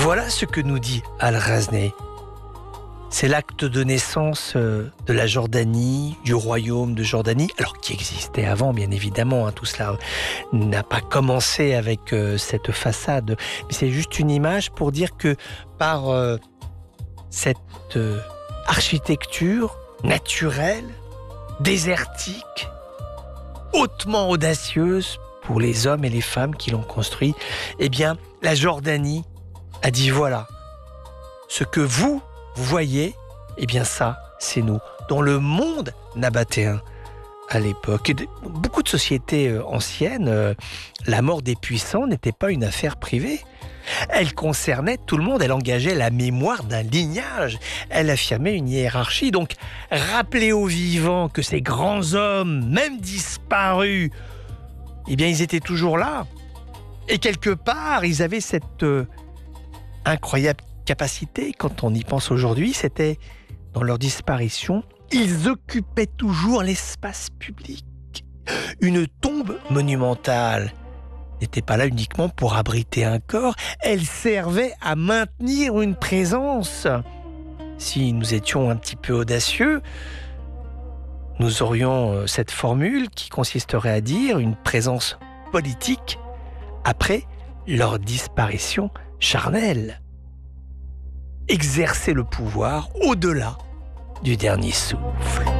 Voilà ce que nous dit Al-Razneh. C'est l'acte de naissance de la Jordanie, du royaume de Jordanie, alors qui existait avant, bien évidemment. Tout cela n'a pas commencé avec cette façade. Mais c'est juste une image pour dire que par cette architecture naturelle, désertique, hautement audacieuse pour les hommes et les femmes qui l'ont construit, eh bien, la Jordanie a dit voilà, ce que vous voyez, eh bien ça, c'est nous. Dans le monde nabatéen, à l'époque, beaucoup de sociétés anciennes, la mort des puissants n'était pas une affaire privée. Elle concernait tout le monde, elle engageait la mémoire d'un lignage, elle affirmait une hiérarchie. Donc, rappeler aux vivants que ces grands hommes, même disparus, eh bien, ils étaient toujours là. Et quelque part, ils avaient cette incroyable capacité, quand on y pense aujourd'hui, c'était dans leur disparition, ils occupaient toujours l'espace public. Une tombe monumentale n'était pas là uniquement pour abriter un corps, elle servait à maintenir une présence. Si nous étions un petit peu audacieux, nous aurions cette formule qui consisterait à dire une présence politique après leur disparition charnelle. Exercer le pouvoir au-delà du dernier souffle.